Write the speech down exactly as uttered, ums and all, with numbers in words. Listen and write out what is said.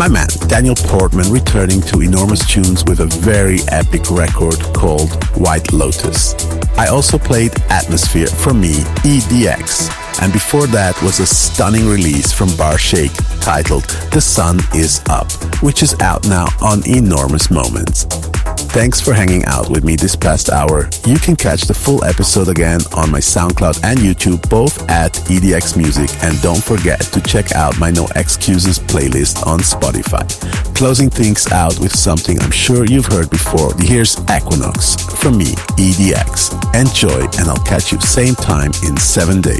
My man, Daniel Portman, returning to Enormous Tunes with a very epic record called White Lotus. I also played Atmosphere from me, E D X. And before that was a stunning release from Bar Shake titled The Sun Is Up, which is out now on Enormous Moments. Thanks for hanging out with me this past hour. You can catch the full episode again on my SoundCloud and YouTube, both at E D X Music, and don't forget to check out my No Excuses playlist on Spotify. Closing things out with something I'm sure you've heard before. Here's Equinox from me, E D X. Enjoy, and I'll catch you same time in seven days.